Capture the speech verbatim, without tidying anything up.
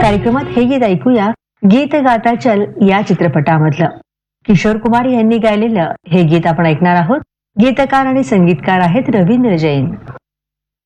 कार्यक्रमात हे गीत ऐकूया गीत गाता चल या चित्रपटामधलं. किशोर कुमार यांनी गायलेलं हे गीत आपण ऐकणार आहोत. गीतकार आणि संगीतकार आहेत रवींद्र जैन.